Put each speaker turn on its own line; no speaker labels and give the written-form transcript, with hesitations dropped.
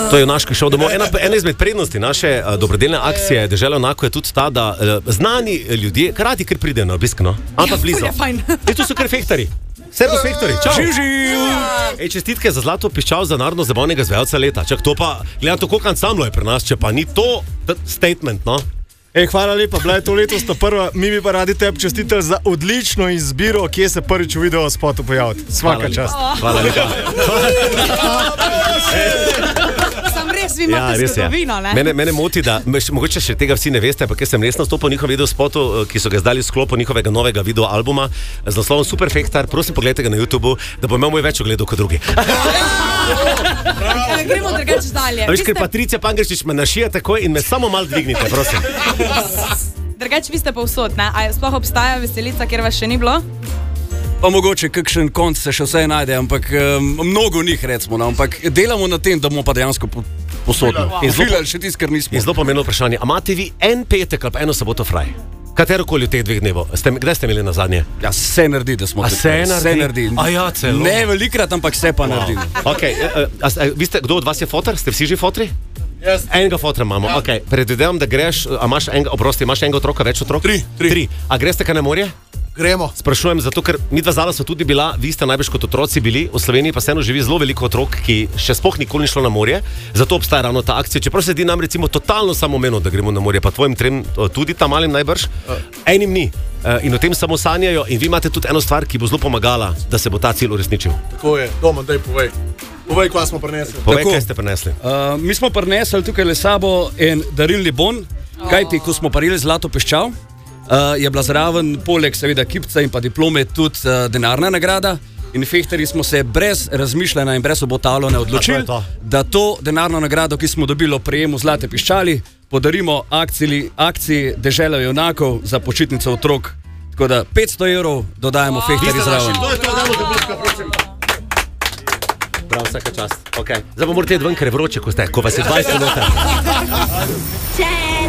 To je junaški šov domov. Ena izmed prednosti naše dobrodelne akcije Dežela junakov je tudi ta, da znani ljudje, radi kar pridejo na obisk, no? Ampak blizu. To so kar fehtarji. Servus fehtarji, čau. Čestitke za zlato piščal za narodno zabavnega izvajalca leta. Čak, to pa, gledam to, koliko ansamblo je pri nas, če pa ni to statement, no?
Hvala lepa, bila je to letos ta prva, mi bi pa radi tebi čestitali za odlično izbiro, kje se prvič v video spotu pojaviti. Svaka čast.
Hvala lepa.
Sam res, vi imate zgodovino, ne?
Mene moti, da mogoče še tega vsi ne veste, ampak jaz sem res nastopil v njihovem video spotu, ki so ga zdali v sklopu njihovega novega video albuma z naslovom Super Fehtar. Prosim, pogledajte ga na YouTubeu, da bo imel moj več ogledov kot drugi.
Gremo drugače dalje.
Veš, ker Patricija Pangršič me našija takoj in me samo malo dvignite, prosim.
Drugače, vi ste pa vsod, ne? A sploh obstaja veselica, kjer vas še ni bilo?
Pa mogoče kakšen konc se še vse najde, ampak mnogo njih recimo, no, ampak delamo na tem, da bomo pa dejansko posodni. In zvilali še tisti, ker nismo.
In zelo pomembno vprašanje, a imate vi en petek ali pa eno soboto fraj? Katerokoli od teh 2 dnevov? Kdaj ste imeli nazadnje?
Ja, se naredi, da smo
se naredi. A ja, celo.
Ne velikrat, ampak se pa naredi.
Okay, kdo od vas je fotor? Ste vsi že fotri?
Yes.
Enega fotra imamo. Ja. Okay. Predvidevam, da greš, imaš enega otroka, več otrok? 3. A greste kaj na morje?
Gremo.
Sprašujem, zato ker mi dva zala so tudi bila, vi ste najbrž kot otroci bili, v Sloveniji pa vseeno živi zelo veliko otrok, ki še sploh nikoli ni šlo na morje, zato obstaja ravno ta akcija. Čeprav se di nam recimo totalno samoumevno, da gremo na morje, pa tvojim trem tudi tam malim najbrž, enim ni. In o tem samo sanjajo in vi imate tudi eno stvar, ki bo zelo pomagala, da se bo ta cilj uresničil.
Tako je, doma, daj povej. Povej, kaj smo prinesli.
Povej, kaj ste prinesli.
Mi smo prinesli tukaj le sabo en darilni bon, kajti ko smo parili zlato piščal, je bila zraven poleg seveda kipca in pa diplome tudi denarna nagrada in fehtarji smo se brez razmišljanja in brez obotavljanja odločili, da to denarno nagrado, ki smo dobili ob prejemu zlate piščali, podarimo akciji Dežela junakov za počitnico otrok. Tako da 500 € dodajamo fehtarji zraven.
Prav, vsaka čast. Okay. Zdaj pa morate iti ven, ker je vroče, ko vas je 20 minut.